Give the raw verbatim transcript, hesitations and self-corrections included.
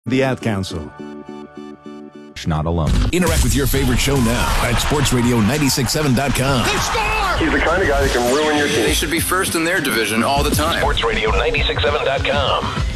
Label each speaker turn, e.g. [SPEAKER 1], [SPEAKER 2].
[SPEAKER 1] The Ad Council.
[SPEAKER 2] Not alone.
[SPEAKER 3] Interact with your favorite show now at sports radio nine six seven dot com.
[SPEAKER 4] They score!
[SPEAKER 5] He's the kind of guy that can ruin your team.
[SPEAKER 6] They should be first in their division all the time.
[SPEAKER 3] sports radio nine six seven dot com.